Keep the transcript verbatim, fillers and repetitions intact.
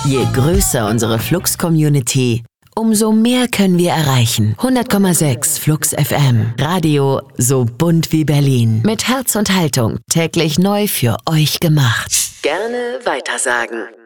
Je größer unsere Flux-Community, umso mehr können wir erreichen. hundert Komma sechs Flux F M. Radio so bunt wie Berlin. Mit Herz und Haltung. Täglich neu für euch gemacht. Gerne weitersagen.